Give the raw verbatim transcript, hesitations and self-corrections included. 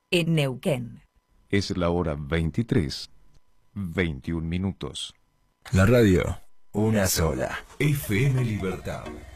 en Neuquén. Es la hora veintitrés, veintiún minutos. La radio, una sola. F M Libertad.